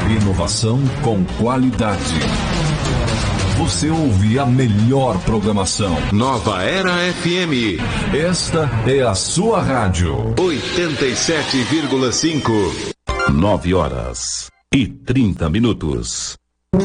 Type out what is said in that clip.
Inovação com qualidade. Você ouve a melhor programação. Nova Era FM. Esta é a sua rádio. 87,5. 9h30.